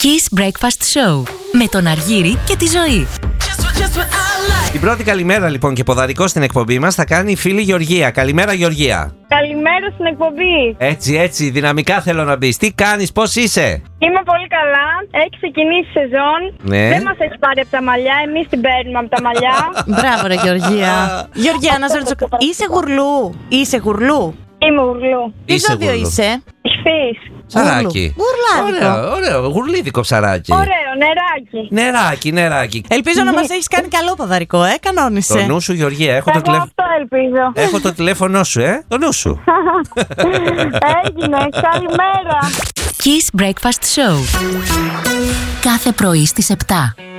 Kiss Breakfast Show με τον Αργύρη και τη Ζωή. Την πρώτη καλημέρα λοιπόν και ποδαρικό στην εκπομπή μας θα κάνει η φίλη Γεωργία. Καλημέρα Γεωργία. Καλημέρα στην εκπομπή. Έτσι, δυναμικά θέλω να μπεις. Τι κάνεις, πώς είσαι? Είμαι πολύ καλά. Έχει ξεκινήσει η σεζόν. Ναι. Δεν μας έχει πάρει από τα μαλλιά. Εμείς την παίρνουμε από τα μαλλιά. Μπράβο ρε Γεωργία. Γεωργία, να σε ρωτήσω, είσαι γουρλού? Είμαι γουρλού. Τι ζώδιο είσαι? Ηχθείς. Ψαράκι. Γουρλάδικο. Ωραίο, γουρλίδικο ψαράκι. Ωραίο, νεράκι. Νεράκι. Ελπίζω να μας έχεις κάνει καλό ποδαρικό, κανόνισε. Το νου σου Γεωργία, έχω Εγώ αυτό ελπίζω. Έχω το τηλέφωνο σου, το νου σου. Έγινε, καλημέρα. Kiss Breakfast Show κάθε πρωί στις 7.